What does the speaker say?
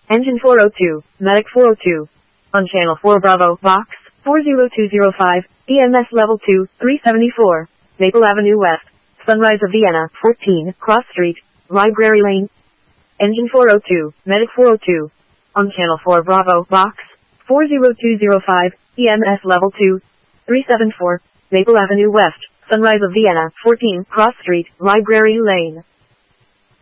Engine 402, Medic 402. On Channel 4 Bravo, Box 40205, EMS Level 2, 374, Maple Avenue West, Sunrise of Vienna, 14, Cross Street, Library Lane. Engine 402, Medic 402. On Channel 4 Bravo, Box 40205, EMS Level 2, 374, Maple Avenue West, Sunrise of Vienna, 14, Cross Street, Library Lane.